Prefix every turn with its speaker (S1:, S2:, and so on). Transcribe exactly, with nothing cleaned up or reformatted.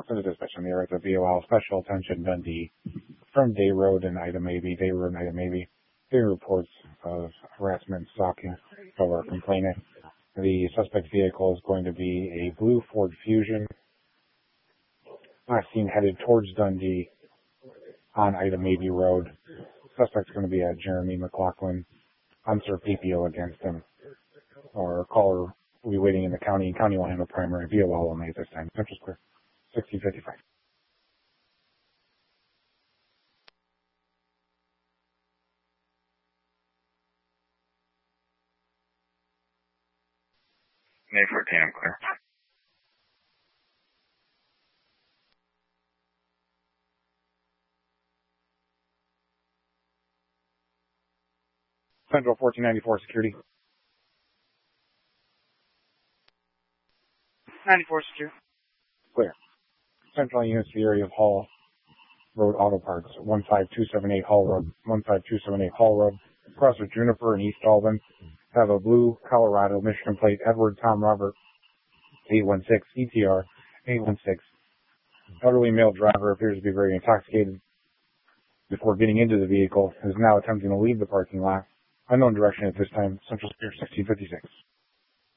S1: Send a dispatch on the area to V O L. Special attention Dundee from Day Road and item A B. Day Road and item A B. Day reports of harassment and stalking of our complainant. The suspect vehicle is going to be a blue Ford Fusion. Last seen headed towards Dundee on item A B Road. Suspect's going to be at Jeremy McLaughlin. Unserved P P O against him. Or caller will be waiting in the county. County will handle primary. V O L only at this time. Central Square. sixteen fifty-five.
S2: May fourteen, I'm clear.
S1: Central fourteen ninety-four security.
S3: ninety-four secure.
S1: Clear. Central units to the area of Hall Road Auto Parts. one five two seven eight Hall Road. one five two seven eight Hall Road. Across with Juniper and East Albin. Have a blue Colorado Michigan plate. Edward Tom Robert. eight one six E T R. eight one six. Elderly male driver appears to be very intoxicated before getting into the vehicle. Is now attempting to leave the parking lot. Unknown direction at this time. Central Square sixteen fifty-six.